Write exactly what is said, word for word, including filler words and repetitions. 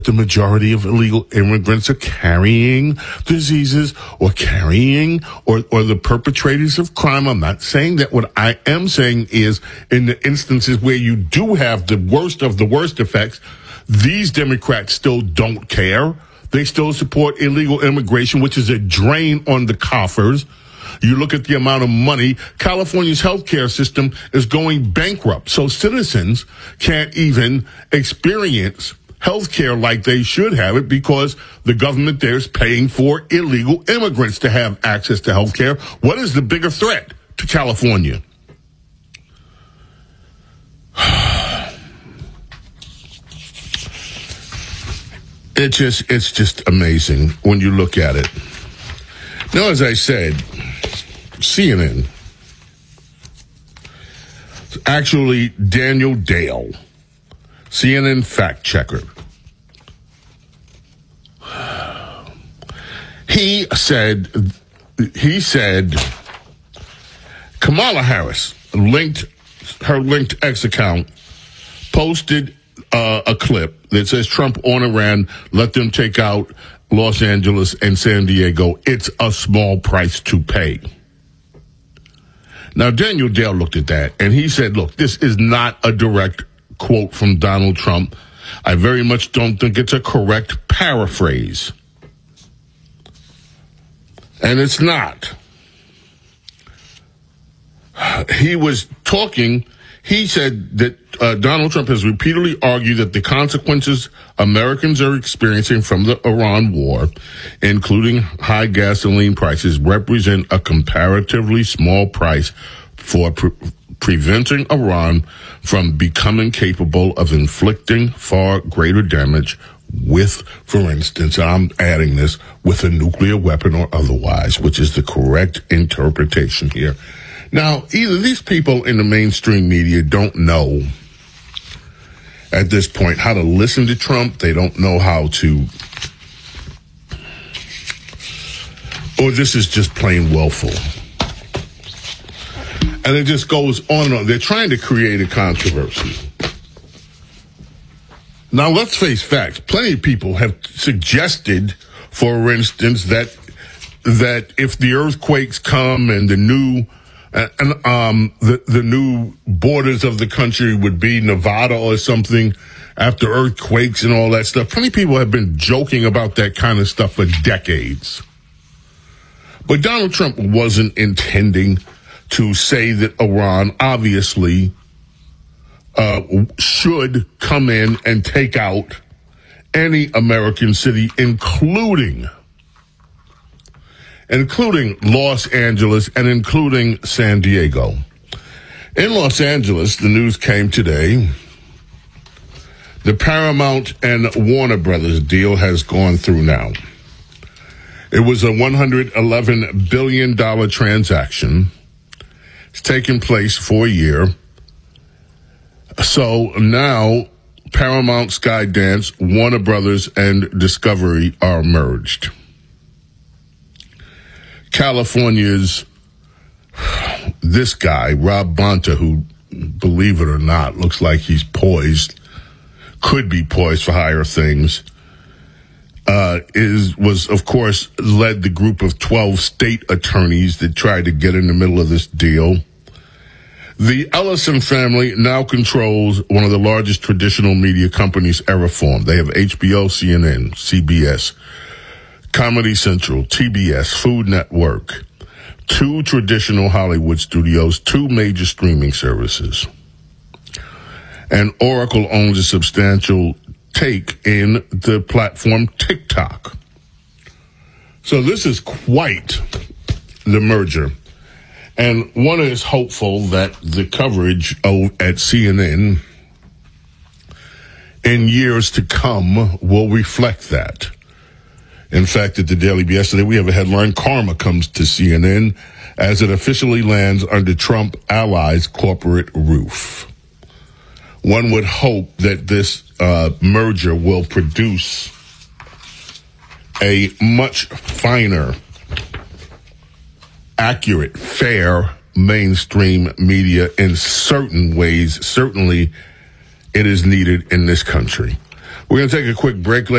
the majority of illegal immigrants are carrying diseases or carrying or, or the perpetrators of crime. I'm not saying that. What I am saying is in the instances where you do have the worst of the worst effects, these Democrats still don't care. They still support illegal immigration, which is a drain on the coffers. You look at the amount of money. California's healthcare system is going bankrupt. So citizens can't even experience healthcare like they should have it because the government there is paying for illegal immigrants to have access to healthcare. What is the bigger threat to California? It just, it's just amazing when you look at it. Now, as I said, C N N, actually Daniel Dale, C N N fact checker, he said, he said Kamala Harris linked, her linked X account posted uh, a clip that says Trump on Iran, let them take out Los Angeles and San Diego. It's a small price to pay. Now, Daniel Dale looked at that and he said, look, this is not a direct quote from Donald Trump. I very much don't think it's a correct paraphrase. And it's not. He was talking, he said that uh, Donald Trump has repeatedly argued that the consequences Americans are experiencing from the Iran war, including high gasoline prices, represent a comparatively small price for pre- preventing Iran from becoming capable of inflicting far greater damage with, for instance, I'm adding this, with a nuclear weapon or otherwise, which is the correct interpretation here. Now, either these people in the mainstream media don't know at this point how to listen to Trump, they don't know how to, or this is just plain willful. And it just goes on and on. They're trying to create a controversy. Now, let's face facts. Plenty of people have suggested, for instance, that that if the earthquakes come and the new and um the the new borders of the country would be Nevada or something after earthquakes and all that stuff. Plenty of people have been joking about that kind of stuff for decades. But Donald Trump wasn't intending to say that Iran obviously uh should come in and take out any American city, including including Los Angeles and including San Diego. In Los Angeles, the news came today, the Paramount and Warner Brothers deal has gone through now. It was a one hundred eleven billion dollars transaction. It's taken place for a year. So now Paramount, Skydance, Warner Brothers, and Discovery are merged. California's, this guy, Rob Bonta, who, believe it or not, looks like he's poised, could be poised for higher things, uh, is, was, of course, led the group of twelve state attorneys that tried to get in the middle of this deal. The Ellison family now controls one of the largest traditional media companies ever formed. They have H B O, C N N, C B S, Comedy Central, T B S, Food Network, two traditional Hollywood studios, two major streaming services. And Oracle owns a substantial take in the platform TikTok. So this is quite the merger. And one is hopeful that the coverage at C N N in years to come will reflect that. In fact, at the Daily Beast yesterday, we have a headline, Karma comes to C N N as it officially lands under Trump allies' corporate roof. One would hope that this uh, merger will produce a much finer, accurate, fair mainstream media in certain ways. Certainly, it is needed in this country. We're going to take a quick break.